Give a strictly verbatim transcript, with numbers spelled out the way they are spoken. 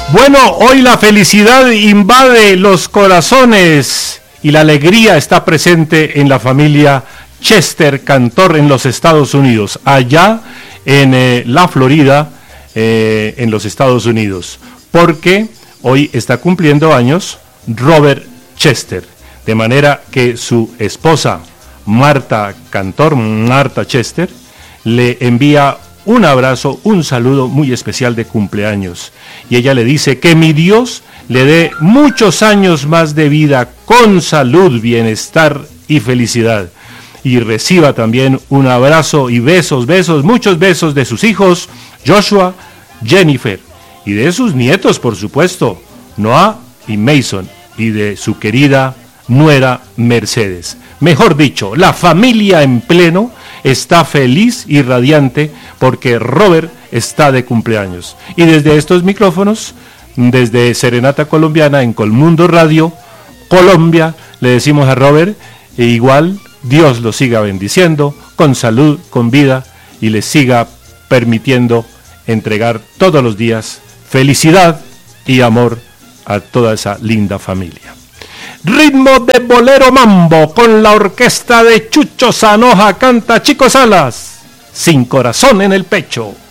Bueno, hoy la felicidad invade los corazones y la alegría está presente en la familia Chester Cantor en los Estados Unidos, allá en eh, la Florida, eh, en los Estados Unidos, porque hoy está cumpliendo años Robert Chester, de manera que su esposa Marta Cantor, Marta Chester, le envía un abrazo, un saludo muy especial de cumpleaños. Y ella le dice que mi Dios le dé muchos años más de vida con salud, bienestar y felicidad. Y reciba también un abrazo y besos, besos, muchos besos de sus hijos, Joshua, Jennifer, y de sus nietos, por supuesto, Noah y Mason, y de su querida nuera Mercedes. Mejor dicho, la familia en pleno está feliz y radiante porque Robert está de cumpleaños. Y desde estos micrófonos, desde Serenata Colombiana en Colmundo Radio, Colombia, le decimos a Robert, e igual Dios lo siga bendiciendo, con salud, con vida, y le siga permitiendo entregar todos los días felicidad y amor a toda esa linda familia. Ritmo de bolero mambo con la orquesta de Chucho Zanoja, canta Chico Salas, Sin Corazón en el Pecho.